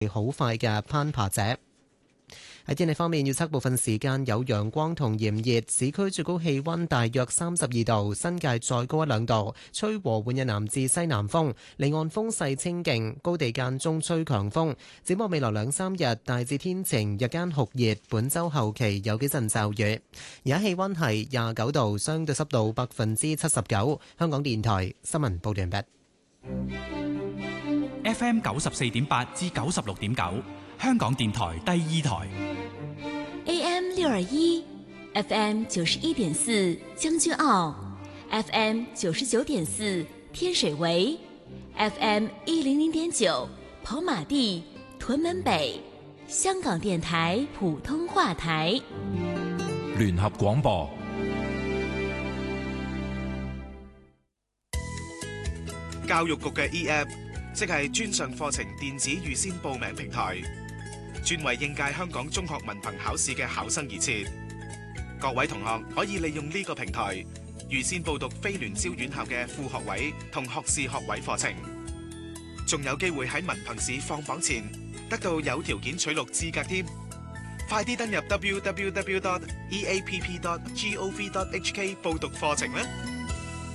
好快嘅攀爬者。喺天氣方面，預測部分時間有陽光同炎熱，市區最高氣溫大約32度，新界再高1-2度，吹和緩嘅南至西南風，離岸風勢清勁，高地間中吹強風。展望未來2-3日，大致天晴，日間酷熱，本週後期有幾陣驟雨。而家氣溫係29度，相對濕度79%。香港電台新聞報道完畢。 FM 94.8至96.9，香港電台第2台。 AM 621 FM 91.4將軍澳 FM 99.4天水圍 FM 100.9跑馬地屯門北香港電台普通話台聯合廣播。 教育局嘅 eApp 即係專上課程電子預先報名平台，專為應屆香港中學文憑考試嘅考生而設。各位同學可以利用呢個平台預先報讀非聯招院校嘅副學位同學士學位課程，仲有機會喺文憑試放榜前得到有條件取錄資格添。快啲登入 www.eapp.gov.hk 報讀課程啦！